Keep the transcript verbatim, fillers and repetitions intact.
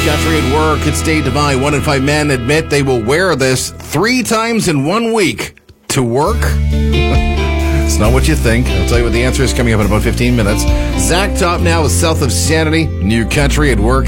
Country at work. It's Dave Devine. One in five men admit they will wear this three times in one week to work. It's not what you think. I'll tell you what the answer is coming up in about fifteen minutes. Zach Top now is South of Sanity. New Country at work.